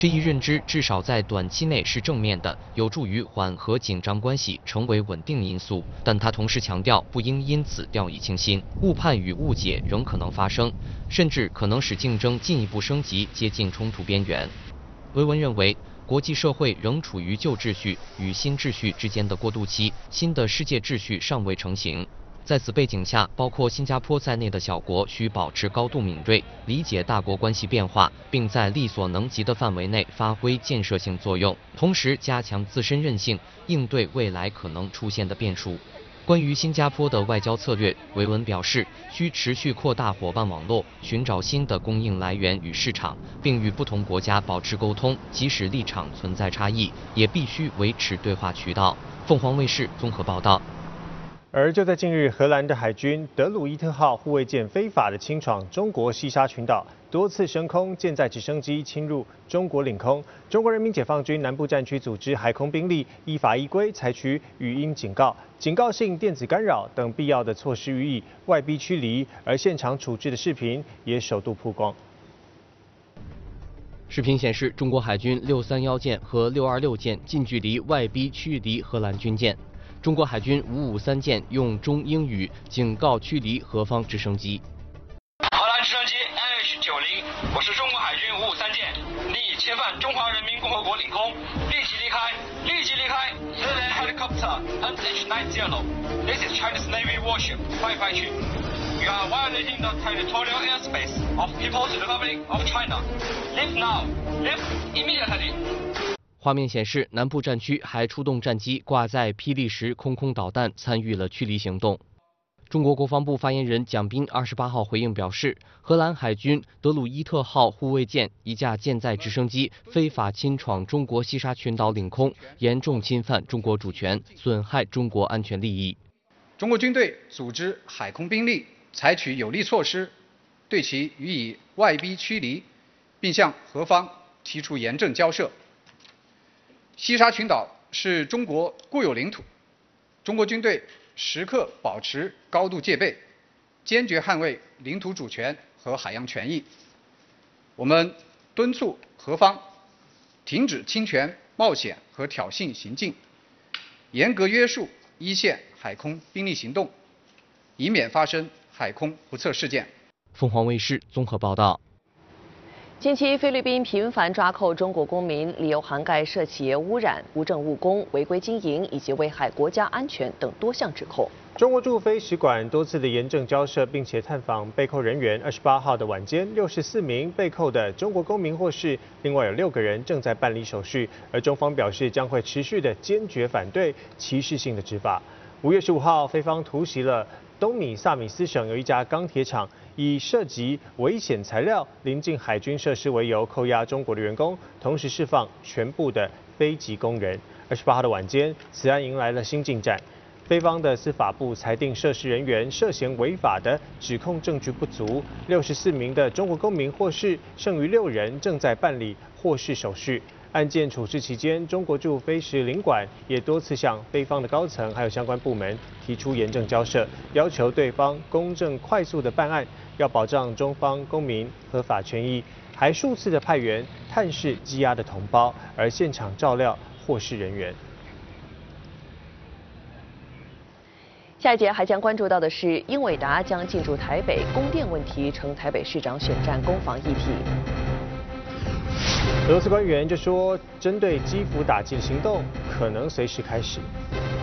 这一认知至少在短期内是正面的，有助于缓和紧张关系，成为稳定因素。但他同时强调，不应因此掉以轻心，误判与误解仍可能发生，甚至可能使竞争进一步升级，接近冲突边缘。维文认为，国际社会仍处于旧秩序与新秩序之间的过渡期，新的世界秩序尚未成型。在此背景下，包括新加坡在内的小国需保持高度敏锐，理解大国关系变化，并在力所能及的范围内发挥建设性作用，同时加强自身韧性，应对未来可能出现的变数。关于新加坡的外交策略，维文表示，需持续扩大伙伴网络，寻找新的供应来源与市场，并与不同国家保持沟通，即使立场存在差异，也必须维持对话渠道。凤凰卫视综合报道。 而就在近日，荷兰的海军德鲁伊特号护卫舰非法的侵闯中国西沙群岛，多次升空，舰载直升机侵入中国领空。中国人民解放军南部战区组织海空兵力依法依规采取语音警告、警告性电子干扰等必要的措施予以外逼驱离，而现场处置的视频也首度曝光。 视频显示，中国海军631舰和626舰近距离外逼驱离荷兰军舰。中国海军553舰用中英语警告驱离荷方直升机。 荷兰直升机 MH90，我是中国海军553舰，你已侵犯中华人民共和国领空，立即离开，立即离开。Civilian helicopter MH90. This is Chinese Navy warship 552. You are violating the territorial airspace of People's Republic of China. Leave now. Leave immediately. 画面显示，南部战区还出动战机挂载霹雳10空空导弹参与了驱离行动。中国国防部发言人蒋斌28号回应表示，荷兰海军德鲁伊特号护卫舰一架舰载直升机非法侵闯中国西沙群岛领空，严重侵犯中国主权，损害中国安全利益。 中国军队组织海空兵力采取有力措施，对其予以外逼驱离，并向荷方提出严正交涉。西沙群岛是中国固有领土，中国军队时刻保持高度戒备，坚决捍卫领土主权和海洋权益。我们敦促荷方停止侵权、冒险和挑衅行径，严格约束一线海空兵力行动，以免发生海空不测事件。 凤凰卫视综合报道。 近期，菲律宾频繁抓扣中国公民，理由涵盖涉企业污染、无证务工、违规经营以及危害国家安全等多项指控。 中国驻菲使馆多次的严正交涉，并且探访被扣人员。28号的晚间，64名被扣的中国公民获释，另外有6个人正在办理手续。而中方表示将会持续的坚决反对歧视性的执法。5月15号，菲方突袭了东米萨米斯省有一家钢铁厂，以涉及危险材料、临近海军设施为由，扣押中国的员工，同时释放全部的非籍工人。28号的晚间，此案迎来了新进展。菲方的司法部裁定涉事人员涉嫌违法的指控证据不足，64名的中国公民获释，剩余6人正在办理获释手续。案件处置期间，中国驻菲使领馆也多次向菲方的高层还有相关部门提出严正交涉，要求对方公正快速的办案，要保障中方公民合法权益，还数次的派员探视羁押的同胞，而现场照料获释人员。 下一节还将关注到的是，英伟达将进驻台北，供电问题成台北市长选战攻防议题。 俄罗斯官员就说，针对基辅打击的行动可能随时开始。